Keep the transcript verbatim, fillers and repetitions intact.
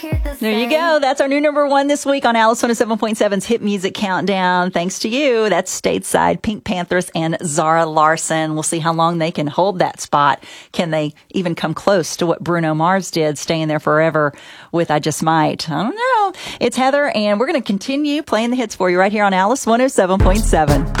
There you go. That's our new number one this week on Alice one oh seven point seven's Hit Music Countdown. Thanks to you. That's Stateside, Pink Panthers, and Zara Larsson. We'll see how long they can hold that spot. Can they even come close to what Bruno Mars did, staying there forever with I Just Might? I don't know. It's Heather, and we're going to continue playing the hits for you right here on Alice one oh seven point seven.